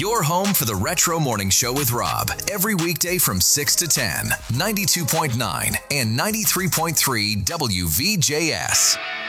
Your home for the Retro Morning Show with Rob. Every weekday from 6 to 10, 92.9 and 93.3 WVJS.